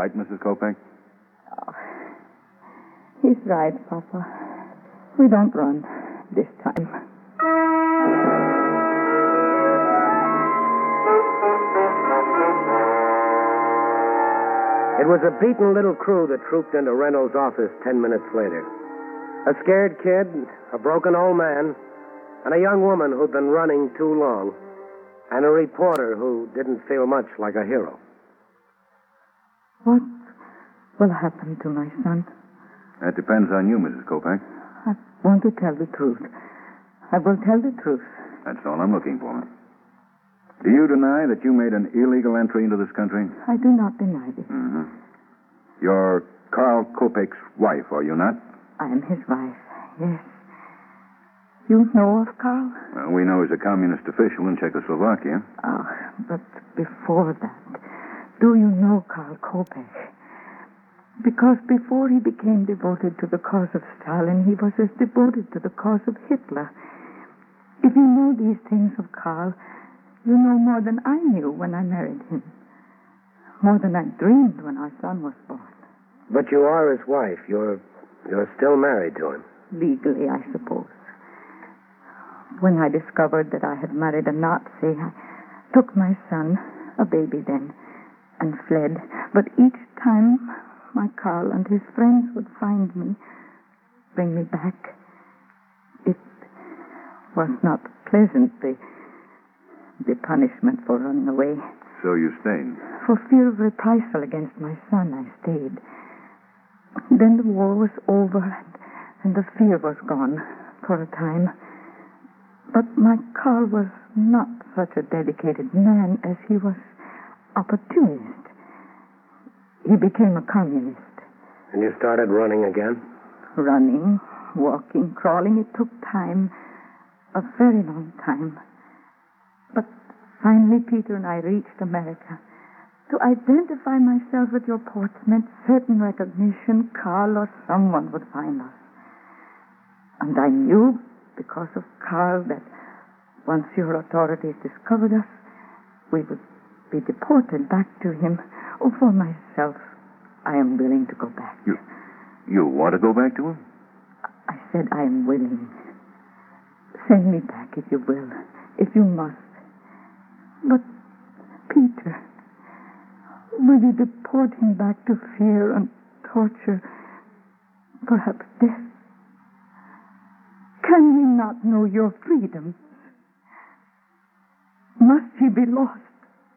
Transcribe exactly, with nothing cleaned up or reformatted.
Right, Missus Kopek? Oh, he's right, Papa. We don't run this time. It was a beaten little crew that trooped into Reynolds' office ten minutes later. A scared kid, a broken old man, and a young woman who'd been running too long, and a reporter who didn't feel much like a hero. What will happen to my son? That depends on you, Missus Kopek. I want to tell the truth. I will tell the truth. That's all I'm looking for. Do you deny that you made an illegal entry into this country? I do not deny it. Mm-hmm. You're Carl Kopek's wife, are you not? I am his wife, yes. You know of Carl? Well, we know he's a communist official in Czechoslovakia. Oh, but before that, do you know Carl Kopek? Because before he became devoted to the cause of Stalin, he was as devoted to the cause of Hitler. If you know these things of Carl, you know more than I knew when I married him. More than I dreamed when our son was born. But you are his wife. You're, you're still married to him. Legally, I suppose. When I discovered that I had married a Nazi, I took my son, a baby then, and fled. But each time, my Carl and his friends would find me, bring me back. It was not pleasant, the, the punishment for running away. So you stayed? For fear of reprisal against my son, I stayed. Then the war was over, and the fear was gone for a time. But my Carl was not such a dedicated man as he was opportunist. He became a communist. And you started running again? Running, walking, crawling. It took time, a very long time. But finally, Peter and I reached America. To identify myself with your ports meant certain recognition. Carl or someone would find us. And I knew, because of Carl, that once your authorities discovered us, we would be deported back to him. Oh, for myself, I am willing to go back. You, you want to go back to him? I said I am willing. Send me back if you will, if you must. But, Peter, will you deport him back to fear and torture, perhaps death? Can we not know your freedom? Must he be lost?